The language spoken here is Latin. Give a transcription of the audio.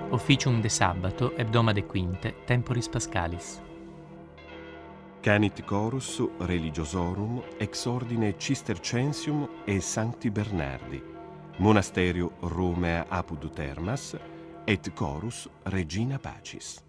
officium de sabbato hebdoma de quinte temporis pascalis. Canit chorus religiosorum ex ordine Cistercensium e Sancti Bernardi, monasterio Romea apud Termas, et chorus Regina Pacis.